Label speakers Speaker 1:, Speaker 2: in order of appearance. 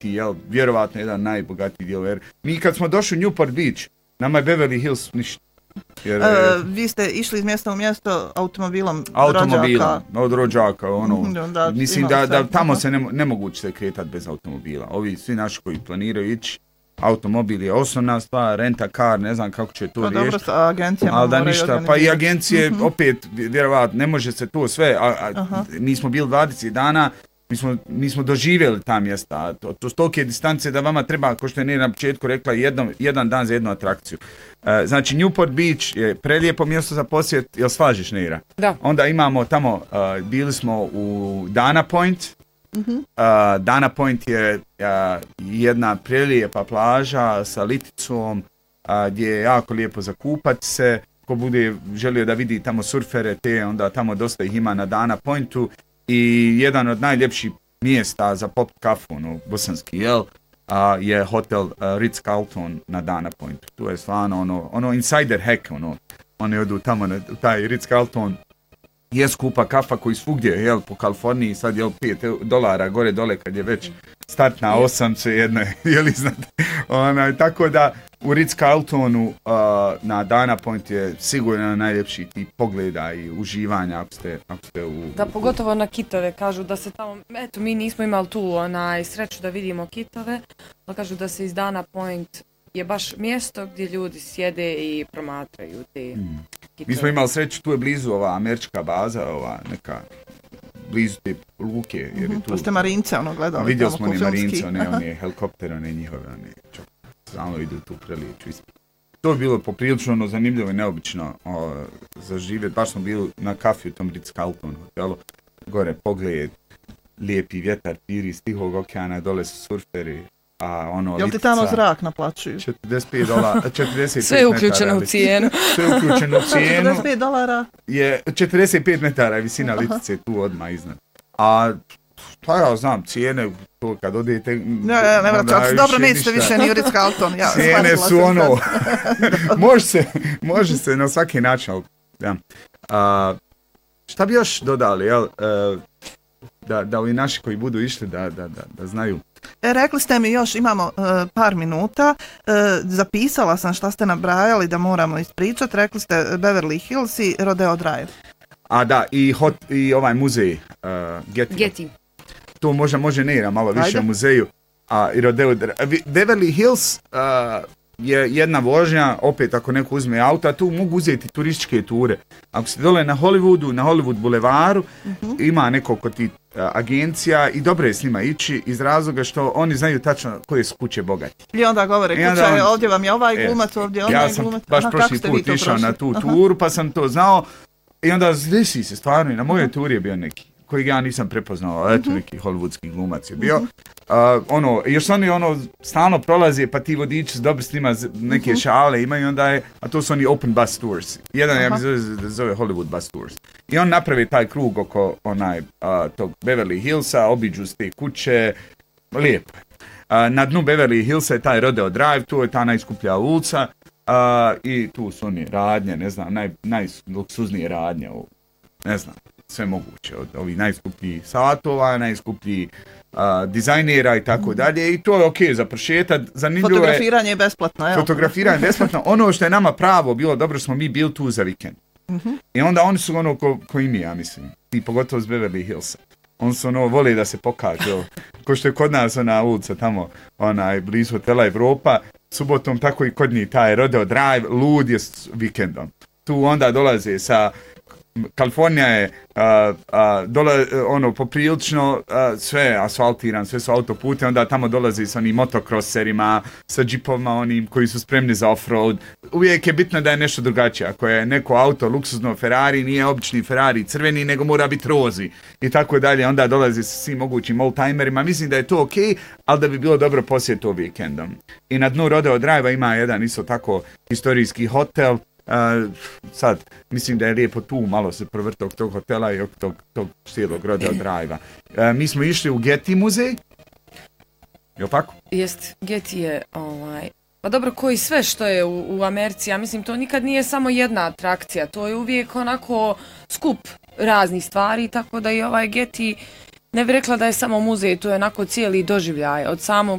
Speaker 1: City, vjerovatno jedan najbogatiji dio. Mi kad smo došli u Newport Beach, nama je Beverly Hills ništa. Jer,
Speaker 2: vi ste išli iz mjesta u mjesto automobilom
Speaker 1: od rođaka,
Speaker 2: da,
Speaker 1: mislim da tamo se nemoguće se kretati bez automobila. Ovi svi naši koji planiraju ići, automobil je osnovna stvar, renta car, ne znam kako će to riješiti.
Speaker 2: Dobro, sa agencijama
Speaker 1: ali da ništa, pa i agencije opet, vjerovatno, ne može se to sve, mi smo bili 20 dana, mi smo doživjeli ta mjesta, to s tolike distance da vama treba, kao što je Nera na početku rekla, jedan dan za jednu atrakciju. Znači Newport Beach je prelijepo mjesto za posjet, jel slažiš Nera?
Speaker 3: Da.
Speaker 1: Onda imamo tamo, bili smo u Dana Point. Dana Point je jedna prelijepa plaža sa liticom gdje je jako lijepo za kupat se. Ko bude želio da vidi tamo surfere, onda tamo dosta ih ima na Dana Pointu. I jedan od najljepših mjesta za pop kafu, bosanski, je hotel Ritz-Carlton na Dana Pointu. Tu je stvarno insider hack, oni odu tamo na taj Ritz-Carlton, je skupa kafa koji svugdje, po Kaliforniji, sad je $5 gore dole kad je već start na 8, svejedno je, znate. Tako da u Ritz-Carltonu na Dana Point je sigurno najljepši tip pogleda i uživanja ako ste u...
Speaker 3: Da, pogotovo na kitove, kažu da se tamo, eto mi nismo imali tu sreću da vidimo kitove, ali kažu da se iz Dana Point je baš mjesto gdje ljudi sjede i promatraju te kitove.
Speaker 1: Mi smo imali sreću, tu je blizu ova američka baza, neka blizu te luke. Jer je tu...
Speaker 2: Pa ste Marince gledali.
Speaker 1: Vidjeli smo Marince, one helikoptere, one njihove, samo idu tu preliječu ispred. To je bilo poprilično zanimljivo i neobično za živjeti. Baš smo bili na kafi u tom Ritz-Carlton hotelu. Gore pogled, lijepi vjetar, piri iz Tihog okeana, dole su surferi.
Speaker 2: Jel ti tamo zrak naplaćuju?
Speaker 1: $45.
Speaker 3: Sve je uključeno u cijenu.
Speaker 2: $45
Speaker 1: je 45 metara je visina litice tu odmah iznad. A pa ja znam, cijene, to kad odete...
Speaker 2: Dobro, nećete više ni u Ritz-Carlton.
Speaker 1: Cijene su može se na svaki način. Šta bi još dodali, da ovi naši koji budu išli da znaju?
Speaker 2: Rekli ste mi još, imamo par minuta, zapisala sam šta ste nabrajali da moramo ispričati, rekli ste Beverly Hills i Rodeo Drive.
Speaker 1: A da, i ovaj muzej Getty. To može Nera malo više u muzeju. I Rodeo Drive. Beverly Hills je jedna vožnja, opet ako neko uzme auto, tu mogu uzeti turističke ture. Ako ste dole na Hollywoodu, na Hollywood bulevaru, ima nekoliko tih agencija i dobro je s njima ići iz razloga što oni znaju tačno koje su kuće bogati.
Speaker 2: I onda govore, kuća je, ovdje vam je ovaj glumac, ovdje onaj glumac.
Speaker 1: Ja sam baš prošli put išao na tu turu, pa sam to znao i onda desi se stvarno i na mojoj turi je bio neki kojeg ja nisam prepoznao, eto neki hollywoodski glumac je bio. Još oni stalno prolaze, pa ti vodiči s dobro s njima neke šale imaju, onda je, a to su oni open bus tours. Jedan ja mi zove Hollywood bus tours. I on napravi taj krug oko tog Beverly Hillsa, obiđu s te kuće, lijepo je. Na dnu Beverly Hillsa je taj Rodeo Drive, tu je ta najskuplja ulica i tu su oni radnje, ne znam, najluksuznije radnje, ne znam. Sve moguće, od ovih najskupljih satova, najskupljih dizajnera i tako dalje. I to je okej za prošetat.
Speaker 2: Fotografiranje je besplatno, jel?
Speaker 1: Fotografiranje je besplatno. Ono što je nama pravo bilo dobro, smo mi bili tu za vikend. I onda oni su ko i mi, ja mislim. I pogotovo s Beverly Hillsa. Oni su vole da se pokažu. Ko što je kod nas ona ulica tamo, blizu hotela Evropa, subotom tako i kod njih taj Rodeo Drive, lud je s vikendom. Tu onda dolaze sa Kalifornija je poprilično sve asfaltiran, sve su autopute, onda tamo dolazi s onim motokroserima, sa džipovima onim koji su spremni za off-road. Uvijek je bitno da je nešto drugačije. Ako je neko auto, luksuzno Ferrari, nije obični Ferrari crveni, nego mora biti rozi i tako dalje. Onda dolazi sa svim mogućim oldtimerima. Mislim da je to okej, ali da bi bilo dobro posjet ovim vikendom. I na dnu Rodeo Drive ima jedan isto tako historijski hotel. Sad, mislim da je lijepo tu malo se provrti oko tog hotela i oko tog cijelog Rodeo Drive-a. Mi smo išli u Getty muzej. Je li tako?
Speaker 3: Jest, Getty je pa dobro, koji sve što je u Americi, ja mislim to nikad nije samo jedna atrakcija, to je uvijek onako skup raznih stvari, tako da i ovaj Getty ne bih rekla da je samo muzej, to je onako cijeli doživljaj, od samog